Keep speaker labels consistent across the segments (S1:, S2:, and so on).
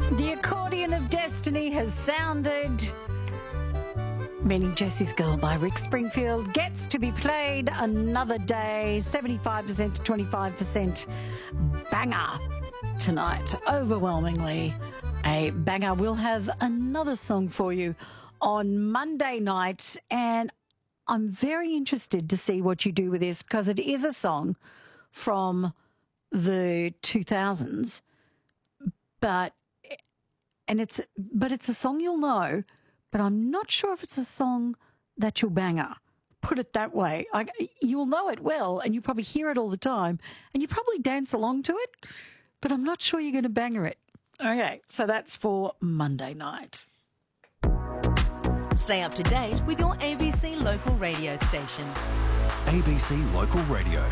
S1: The accordion of destiny has sounded, meaning Jessie's Girl by Rick Springfield gets to be played another day. 75% to 25% banger tonight. Overwhelmingly a banger. We'll have another song for you on Monday night, and I'm very interested to see what you do with this because it is a song from the 2000s, but it's a song you'll know, but I'm not sure if it's a song that you'll banger. Put it that way. You'll know it well, and you probably hear it all the time, and you probably dance along to it, but I'm not sure you're going to banger it. Okay, so that's for Monday night.
S2: Stay up to date with your ABC local radio station.
S3: ABC Local Radio.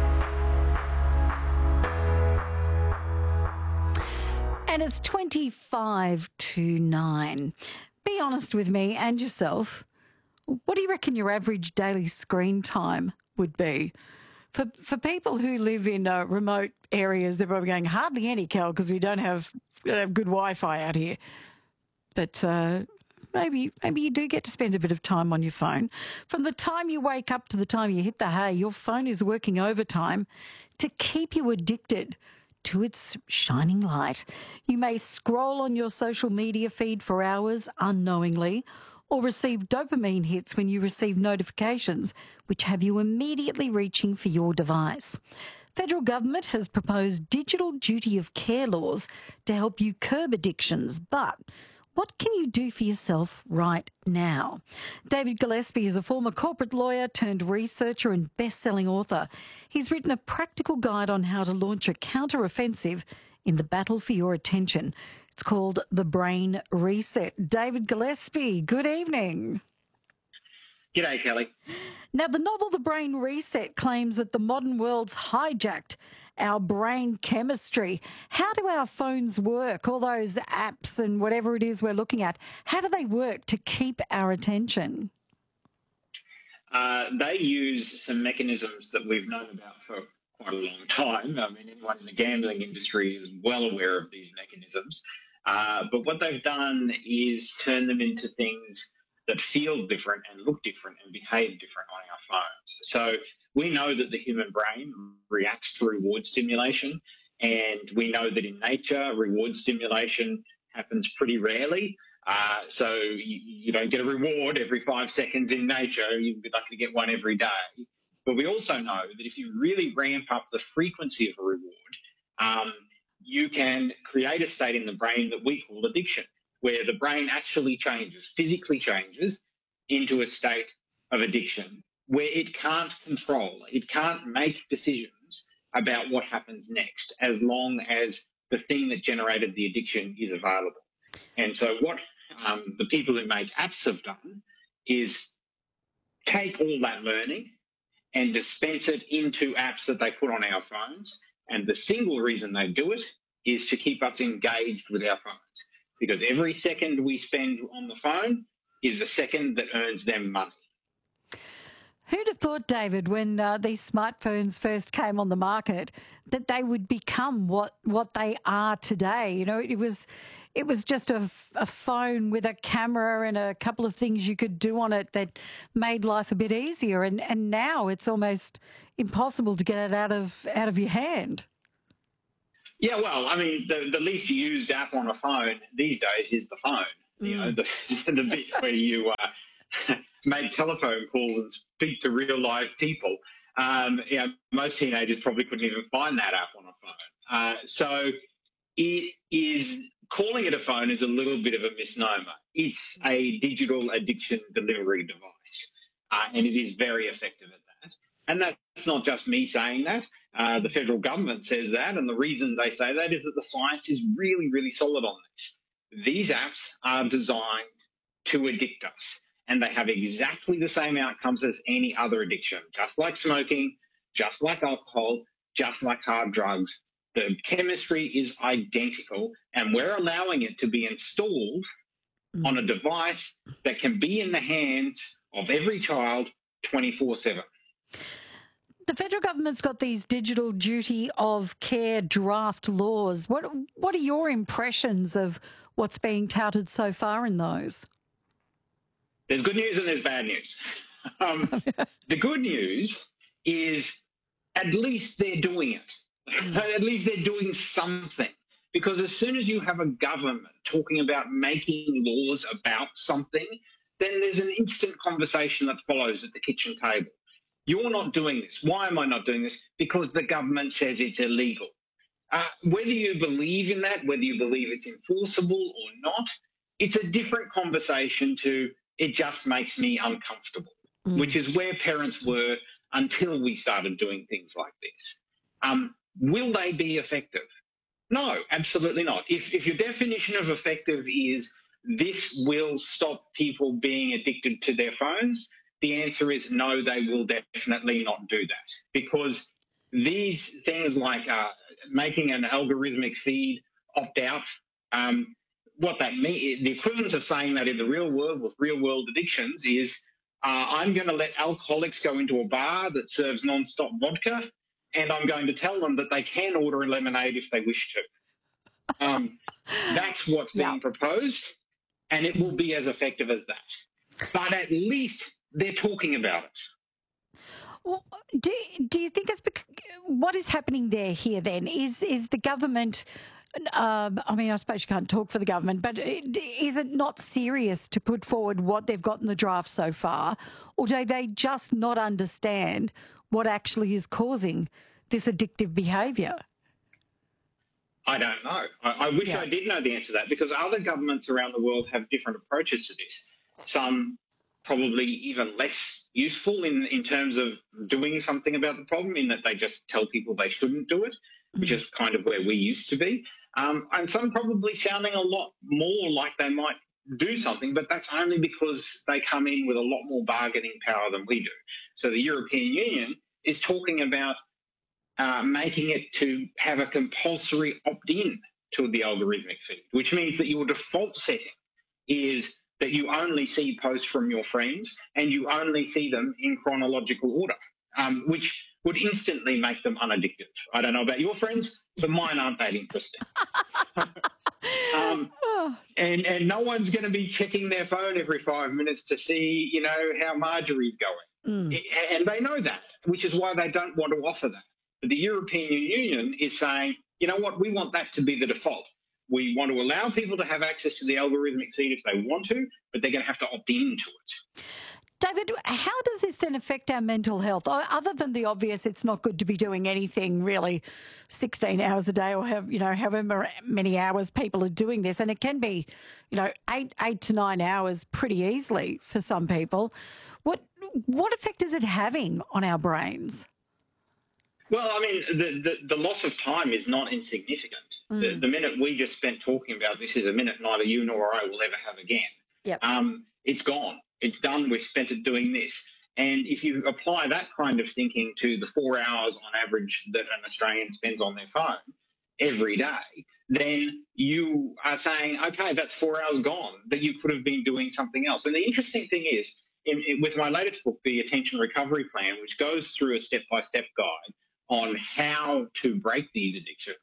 S1: And it's 25 to 9. Be honest with me and yourself. What do you reckon your average daily screen time would be? For people who live in remote areas, they're probably going, hardly any, Cal, because we don't have good Wi-Fi out here. But maybe you do get to spend a bit of time on your phone. From the time you wake up to the time you hit the hay, your phone is working overtime to keep you addicted to its shining light. You may scroll on your social media feed for hours unknowingly, or receive dopamine hits when you receive notifications which have you immediately reaching for your device. Federal government has proposed digital duty of care laws to help you curb addictions, but what can you do for yourself right now? David Gillespie is a former corporate lawyer turned researcher and best-selling author. He's written a practical guide on how to launch a counter-offensive in the battle for your attention. It's called The Brain Reset. David Gillespie, good evening.
S4: G'day, Kelly.
S1: Now, the novel The Brain Reset claims that the modern world's hijacked our brain chemistry. How do our phones work? All those apps and whatever it is we're looking at, how do they work to keep our attention?
S4: They use some mechanisms that we've known about for quite a long time. I mean, anyone in the gambling industry is well aware of these mechanisms. But what they've done is turn them into things that feel different and look different and behave different on our phones. So we know that the human brain reacts to reward stimulation, and we know that in nature, reward stimulation happens pretty rarely. So you don't get a reward every 5 seconds in nature. You'd be lucky to get one every day. But we also know that if you really ramp up the frequency of a reward, you can create a state in the brain that we call addiction, where the brain actually changes, physically changes into a state of addiction where it can't control, it can't make decisions about what happens next as long as the thing that generated the addiction is available. And so what the people who make apps have done is take all that learning and dispense it into apps that they put on our phones. And the single reason they do it is to keep us engaged with our phones. Because every second we spend on the phone is a second that earns them money.
S1: Who'd have thought, David, when these smartphones first came on the market, that they would become what they are today? You know, it was just a phone with a camera and a couple of things you could do on it that made life a bit easier. And now it's almost impossible to get it out of your hand.
S4: Yeah, well, I mean, the least used app on a phone these days is the phone. You know, the bit where you make telephone calls and speak to real live people. You know, most teenagers probably couldn't even find that app on a phone. So it is calling it a phone is a little bit of a misnomer. It's a digital addiction delivery device, and it is very effective at that. And that's not just me saying that. The federal government says that, and the reason they say that is that the science is really, really solid on this. These apps are designed to addict us, and they have exactly the same outcomes as any other addiction, just like smoking, just like alcohol, just like hard drugs. The chemistry is identical, and we're allowing it to be installed on a device that can be in the hands of every child 24/7.
S1: The federal government's got these digital duty of care draft laws. What are your impressions of what's being touted so far in those?
S4: There's good news and there's bad news. The good news is at least they're doing it. At least they're doing something. Because as soon as you have a government talking about making laws about something, then there's an instant conversation that follows at the kitchen table. You're not doing this. Why am I not doing this? Because the government says it's illegal. Whether you believe in that, whether you believe it's enforceable or not, it's a different conversation to it just makes me uncomfortable, which is where parents were until we started doing things like this. Will they be effective? No, absolutely not. If your definition of effective is this will stop people being addicted to their phones, the answer is no, they will definitely not do that. Because these things like making an algorithmic feed opt out, what that means, the equivalent of saying that in the real world with real world addictions is I'm going to let alcoholics go into a bar that serves non-stop vodka, and I'm going to tell them that they can order a lemonade if they wish to. That's what's being proposed, and it will be as effective as that. But at least they're talking about it.
S1: Well, do you think it's what is happening here then? Is the government, I mean, I suppose you can't talk for the government, but is it not serious to put forward what they've got in the draft so far, or do they just not understand what actually is causing this addictive behaviour?
S4: I don't know. I wish I did know the answer to that, because other governments around the world have different approaches to this. Some probably even less useful in terms of doing something about the problem, in that they just tell people they shouldn't do it, which is kind of where we used to be. And some probably sounding a lot more like they might do something, but that's only because they come in with a lot more bargaining power than we do. So the European Union is talking about making it to have a compulsory opt-in to the algorithmic feed, which means that your default setting is that you only see posts from your friends and you only see them in chronological order, which would instantly make them unaddictive. I don't know about your friends, but mine aren't that interesting. And no one's going to be checking their phone every 5 minutes to see, how Marjorie's going. And they know that, which is why they don't want to offer that. But the European Union is saying, you know what, we want that to be the default. We want to allow people to have access to the algorithmic feed if they want to, but they're going to have to opt into it.
S1: David, how does this then affect our mental health? Other than the obvious, it's not good to be doing anything really 16 hours a day or however many hours people are doing this. And it can be, 8 to 9 hours pretty easily for some people. What effect is it having on our brains?
S4: Well, I mean, the loss of time is not insignificant. The minute we just spent talking about this is a minute neither you nor I will ever have again.
S1: Yep.
S4: It's gone. It's done. We've spent it doing this. And if you apply that kind of thinking to the 4 hours on average that an Australian spends on their phone every day, then you are saying, okay, that's 4 hours gone that you could have been doing something else. And the interesting thing is, with my latest book, The Attention Recovery Plan, which goes through a step-by-step guide on how to break these addictions,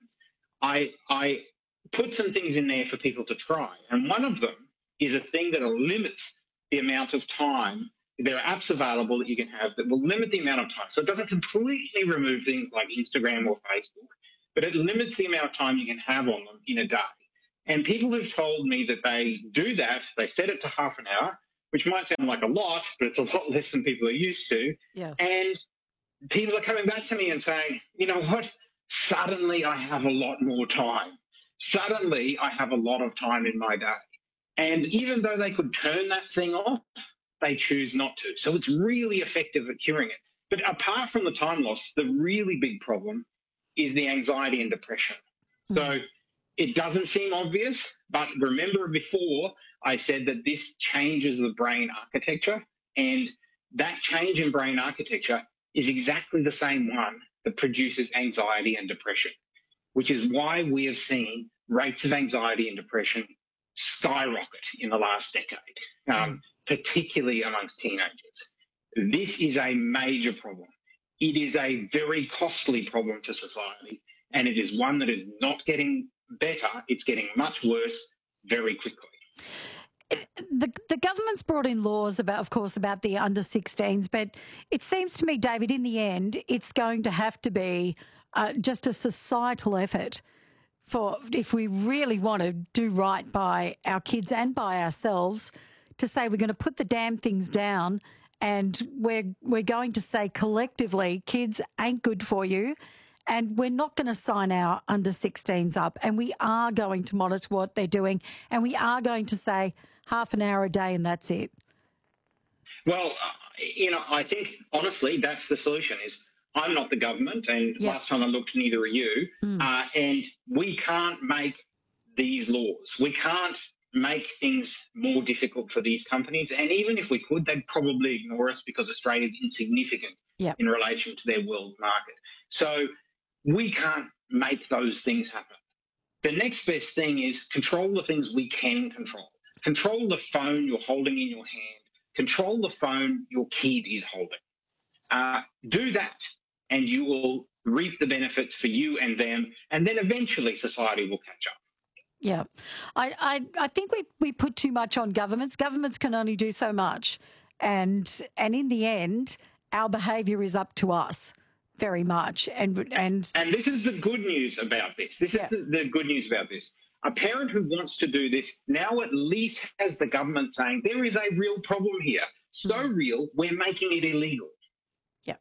S4: I put some things in there for people to try. And one of them is a thing that limits the amount of time. There are apps available that you can have that will limit the amount of time. So it doesn't completely remove things like Instagram or Facebook, but it limits the amount of time you can have on them in a day. And people have told me that they do that. They set it to half an hour, which might sound like a lot, but it's a lot less than people are used to.
S1: Yeah.
S4: And people are coming back to me and saying, you know what? Suddenly I have a lot more time. Suddenly I have a lot of time in my day. And even though they could turn that thing off, they choose not to. So it's really effective at curing it. But apart from the time loss, the really big problem is the anxiety and depression. So it doesn't seem obvious, but remember before I said that this changes the brain architecture, and that change in brain architecture is exactly the same one that produces anxiety and depression, which is why we have seen rates of anxiety and depression skyrocket in the last decade, particularly amongst teenagers. This is a major problem. it is a very costly problem to society, and it is one that is not getting better. It's getting much worse very quickly.
S1: The government's brought in laws about the under 16s, but it seems to me, David, in the end, it's going to have to be just a societal effort for if we really want to do right by our kids and by ourselves, to say we're going to put the damn things down, and we're going to say collectively, kids ain't good for you. And we're not going to sign our under 16s up, and we are going to monitor what they're doing, and we are going to say half an hour a day and that's it.
S4: Well, I think, honestly, that's the solution. Is I'm not the government, and last time I looked, neither are you, and we can't make these laws. We can't make things more difficult for these companies, and even if we could, they'd probably ignore us because Australia's insignificant in relation to their world market. So we can't make those things happen. The next best thing is control the things we can control. Control the phone you're holding in your hand. Control the phone your kid is holding. Do that, and you will reap the benefits for you and them, and then eventually society will catch up.
S1: Yeah. I think we put too much on governments. Governments can only do so much. And in the end, our behaviour is up to us very much. And
S4: this is the good news about this. This is the good news about this. A parent who wants to do this now at least has the government saying there is a real problem here. So real, we're making it illegal.
S1: Yeah.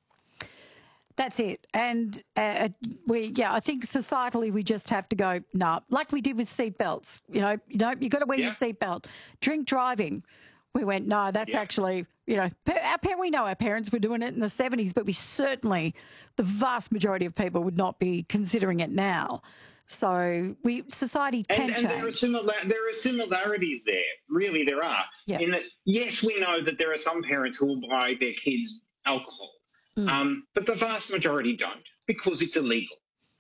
S1: That's it. And I think societally we just have to go, nah, like we did with seatbelts. You got to wear your seatbelt. Drink driving. We went, no, that's actually, we know our parents were doing it in the 70s, but we certainly, the vast majority of people would not be considering it now. So society can change.
S4: And there are similarities there. Really, there are. Yeah. In that, yes, we know that there are some parents who will buy their kids alcohol, but the vast majority don't because it's illegal.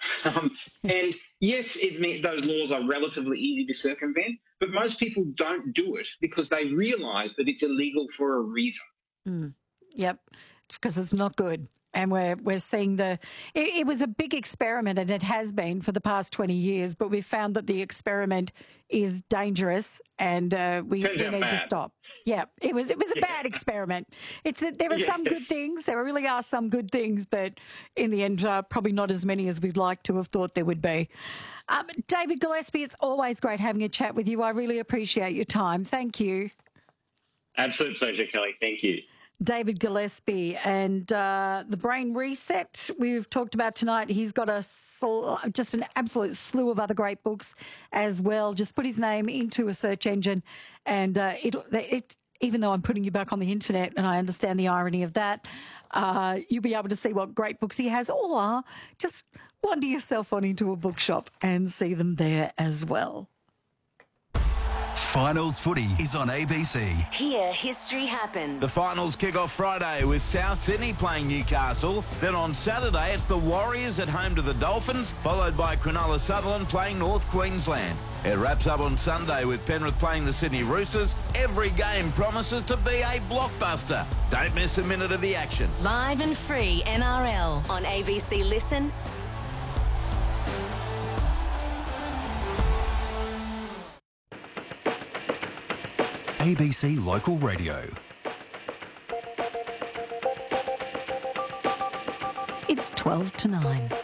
S4: And yes, those laws are relatively easy to circumvent, but most people don't do it because they realise that it's illegal for a reason.
S1: Yep, because it's not good. And we're seeing it was a big experiment, and it has been for the past 20 years, but we've found that the experiment is dangerous, and we need to stop. Yeah, it was a bad experiment. There are some good things. There really are some good things, but in the end, probably not as many as we'd like to have thought there would be. David Gillespie, it's always great having a chat with you. I really appreciate your time. Thank you.
S4: Absolute pleasure, Kelly. Thank you.
S1: David Gillespie, and The Brain Reset we've talked about tonight. He's got just an absolute slew of other great books as well. Just put his name into a search engine, and even though I'm putting you back on the internet, and I understand the irony of that, you'll be able to see what great books he has, or just wander yourself on into a bookshop and see them there as well.
S3: Finals footy is on ABC.
S2: Hear history happen.
S5: The finals kick off Friday with South Sydney playing Newcastle. Then on Saturday, it's the Warriors at home to the Dolphins, followed by Cronulla Sutherland playing North Queensland. It wraps up on Sunday with Penrith playing the Sydney Roosters. Every game promises to be a blockbuster. Don't miss a minute of the action.
S2: Live and free NRL on ABC Listen.
S3: ABC Local Radio.
S1: It's 12 to 9.